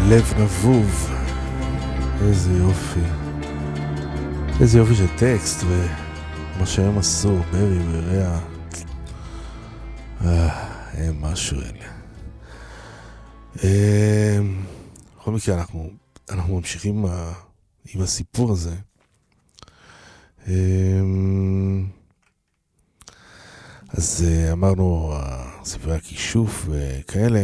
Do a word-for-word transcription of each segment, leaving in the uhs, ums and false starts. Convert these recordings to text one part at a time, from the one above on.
לב נבוב, איזה יופי, איזה יופי של טקסט, ומה שהם עשו, ברי וריאה, אה, הם משהו אלה. אה, בכל מקרה, אנחנו, אנחנו ממשיכים עם, ה, עם הסיפור הזה. אה, אז אמרנו, ספרי הכישוף וכאלה,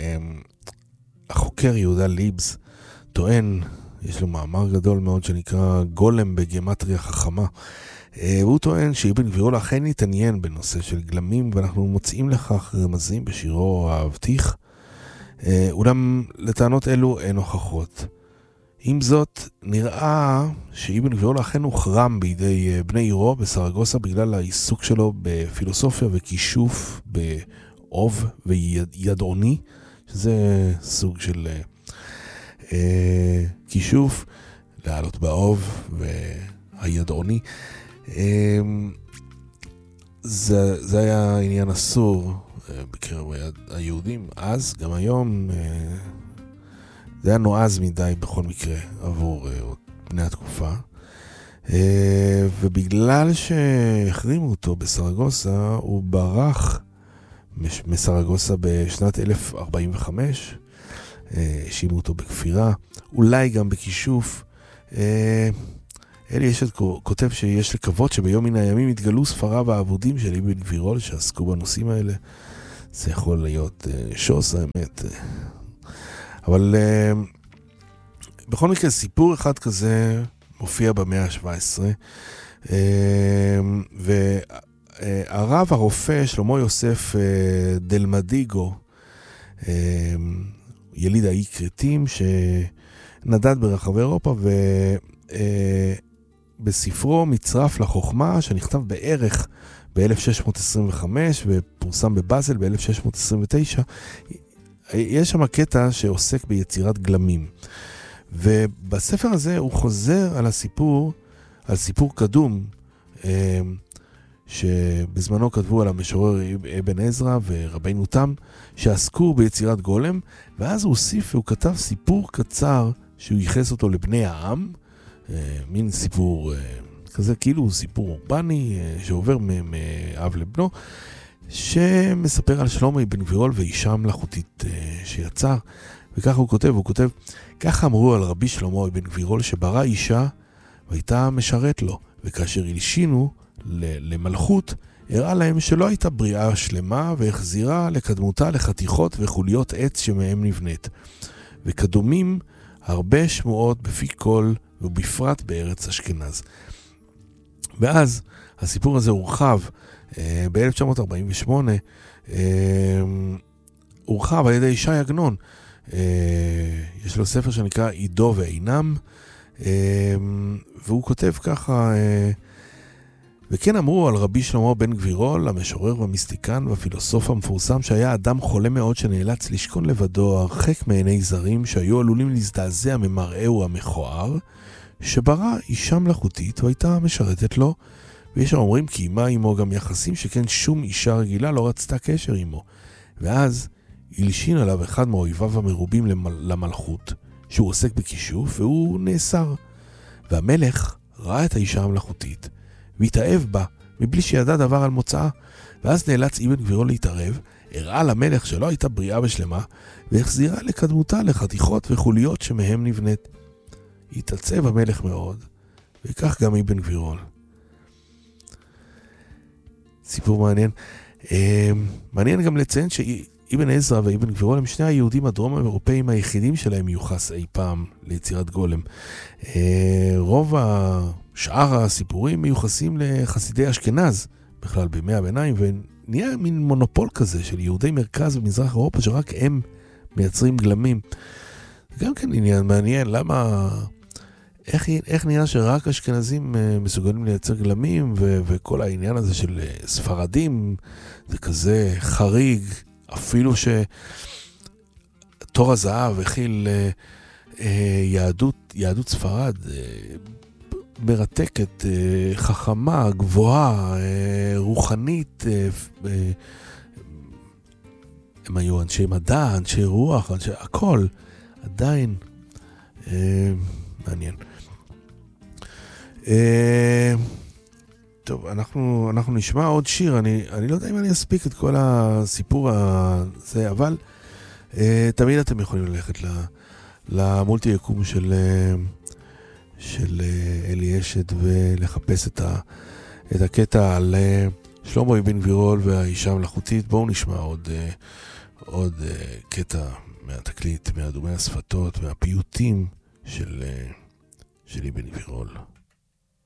החוקר יהודה ליבס טוען, יש לו מאמר גדול מאוד שנקרא גולם בגמטריה חכמה, והוא טוען שאבן גבירול אכן התעניין בנושא של גלמים, ואנחנו מוצאים לכך רמזים בשירו האבטיח, אולם לטענות אלו אין הוכחות. עם זאת, נראה שאבן גבירול אכן הוחרם בידי בני עירו בסרגוסה בגלל העיסוק שלו בפילוסופיה וכישוף באוב וידעוני, שזה סוג של אה, כישוף, לעלות באוב והידעוני. אה, זה, זה היה עניין אסור אה, בקרב היהודים, אז גם היום אה, זה היה נועז מדי בכל מקרה עבור אה, בני התקופה. אה, ובגלל שהחרימו אותו בסרגוסה, הוא ברח מסרגוסה בשנת אלף ארבעים וחמש, האשימו אותו בכפירה, אולי גם בכישוף. אלי ישת כותב שיש לקוות שביום מן הימים יתגלו ספריו העבודים של אבן גבירול שעסקו בנושאים האלה. זה יכול להיות שוס האמת. אבל בכל מקרה סיפור אחד כזה מופיע במאה ה-שבע עשרה, ו... הרב הרופא שלמה יוסף דלמדיגו, יליד האי כרתים שנדד ברחבי אירופה, ובספרו מצרף לחוכמה שנכתב בערך ב-אלף שש מאות עשרים וחמש ופורסם בבאזל ב-אלף שש מאות עשרים ותשע, יש שם קטע שעוסק ביצירת גלמים, ובספר הזה הוא חוזר על הסיפור, על סיפור קדום שבזמנו כתבו על המשורר אבן עזרא ורבינו תם, שעסקו ביצירת גולם, ואז הוא הוסיף והוא כתב סיפור קצר שהוא ייחס אותו לבני העם, מין סיפור כזה, כאילו סיפור אורבני שעובר מאב לבנו, שמספר על שלמה אבן גבירול ואישה מלאכותית שיצר. וככה הוא כותב, הוא כותב, ככה אמרו על רבי שלמה אבן גבירול שברא אישה והייתה משרת לו, וכאשר הלשינו למלכות, הראה להם שלא הייתה בריאה שלמה, והחזירה לקדמותה לחתיכות וחוליות עץ שמהם נבנית. וקדומים הרבה שמועות בפי כל, ובפרט בארץ אשכנז. ואז הסיפור הזה הורחב אה, ב-אלף תשע מאות ארבעים ושמונה, אה, הורחב על ידי שי עגנון. אה, יש לו ספר שנקרא עידו ועינם, אה, והוא כותב ככה, אה, וכן אמרו על רבי שלמה בן גבירול, המשורר והמיסטיקן והפילוסוף המפורסם, שהיה אדם חולה מאוד שנאלץ לשכון לבדו הרחק מעיני זרים שהיו עלולים להזדעזע ממראהו המכוער, שברא אישה מלאכותית והייתה משרתת לו, ויש אומרים כי אימה עמו גם יחסים שכן שום אישה רגילה לא רצתה קשר עמו. ואז הלשין עליו אחד מאויביו המרובים למלכות, שהוא עוסק בכישוף, והוא נאסר. והמלך ראה את האישה המלאכותית, והתאהב בה, מבלי שידע דבר על מוצאה, ואז נאלץ אבן גבירול להתערב, הראה למלך שלא הייתה בריאה ושלמה, והחזירה לקדמותה לחתיכות וחוליות שמהם נבנית. התעצב המלך מאוד, וכך גם אבן גבירול. סיפור מעניין. מעניין גם לציין שאבן עזרא ואבן גבירול הם שני היהודים הדרום האירופאים היחידים שלהם מיוחס אי פעם ליצירת גולם. רוב שאר הסיפורים מיוחסים לחסידי אשכנז, בכלל בימי הביניים, ונהיה מין מונופול כזה של יהודי מרכז ומזרח אירופה, שרק הם מייצרים גלמים. גם כן עניין מעניין, למה, איך, איך נראה שרק אשכנזים מסוגלים לייצר גלמים, ו, וכל העניין הזה של ספרדים, זה כזה חריג, אפילו שתור הזהב הכיל יהדות, יהדות ספרד, מרתקת, חכמה, גבוהה, רוחנית, הם היו אנשי מדע, אנשי רוח, אנשי הכל. עדיין אה, מעניין. אה, טוב, אנחנו, אנחנו נשמע עוד שיר, אני, אני לא יודע אם אני אספיק את כל הסיפור הזה, אבל אה, תמיד אתם יכולים ללכת למולטי יקום של, של אלי אשד ולחפש את, ה, את הקטע על שלמה אבן גבירול והאישה המלאכותית. בואו נשמע עוד, עוד קטע מהתקליט, מהדומי השפתות והפיוטים של, של אבן גבירול.